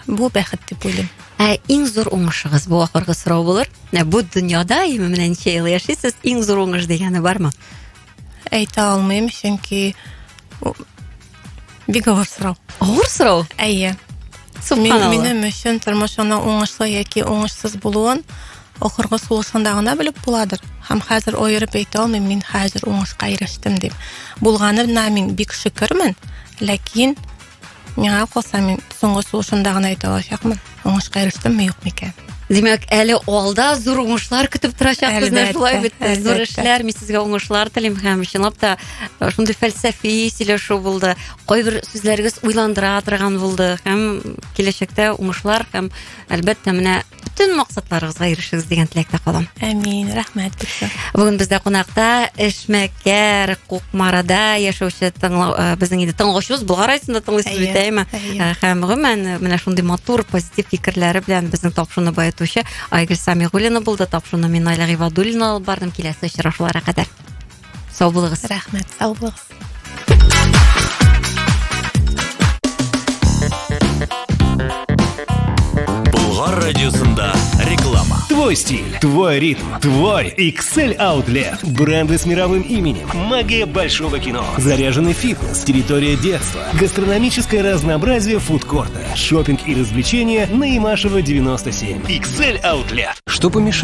Бу бәхет дип уйлыйм. Иң зур уңышыгыз бу ахыргы сорау булыр. Бу дөньяда име менән ничә ел яшисез? Иң зур уңыш дигәне бармы? Әйтә алмыйм, чөнки бик авыр сорау. Авыр сорау. Әйе. Субханалла. Минем өчен тормышның уңышлы яки уңышсыз булуын ахыргы сулышында гына белеп буладыр. Һәм хәзер аерып әйтә алмыйм, мин хәзер уңышка ирештем дип. Булганына мин бик шөкермен, ләкин миңа калса мин соңгы сулышында гына әйтә алачакмын. Уңышка ирештемме, юк микән? Демәк, әле алда зур уңышлар көтеп торачакбыз, шулай бит. Зур эшләр, мин сезгә уңышлар телим һәм чынлап та шундый фәлсәфи сөйләшү булды. Кайбер сүзләрегез уйландыра торган булды һәм киләчәктә уңышлар һәм әлбәттә менә бүтән максатларыгызга ирешегез дигән теләктә калам. Амин, рәхмәт. Бүген бездә кунакта Эшмәкәр Кукмарада яшәүче безнең инде тыңлаучыбыз Болгар радиосында тыңлыйсыз бит, әйме? Һәм гомумән менә шундый матур, позитив фикерләре белән безнең тапшыруны баетучы Айгөл Самигуллина булды. Тапшыруны мин Найла Гыйбадуллина алып бардым. Киләсе очрашуларга кадәр сау булыгыз. Рәхмәт, сау булыгыз. Болгар радиосында реклама. Твой стиль, твой ритм, твой XL Outlet. Бренды с мировым именем. Магия большого кино. Заряженный фитнес. Территория детства. Гастрономическое разнообразие фудкорта. Шопинг и развлечения на Имашева 97. XL Outlet. Что помешает